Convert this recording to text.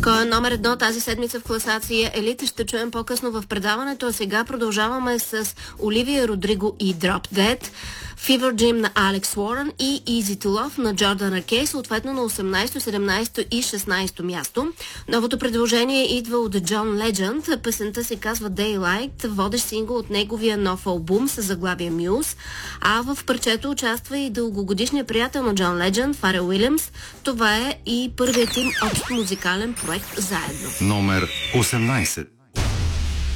Кой е номер 1 тази седмица в класация Елит ще чуем по-късно в предаването, а сега продължаваме с Оливия Родриго и Drop Dead, Fever Dream на Алекс Уорън и Easy to Love на Джордан Ракей, съответно на 18, 17 и 16 място. Новото предложение идва от Джон Ледженд. Песента се казва Daylight, водещ сингъл от неговия нов албум с заглавие Muse, а в парчето участва и дългогодишният приятел на Джон Ледженд, Фарел Уилямс. Това е и първият им общ музикален проект заедно. Номер 18.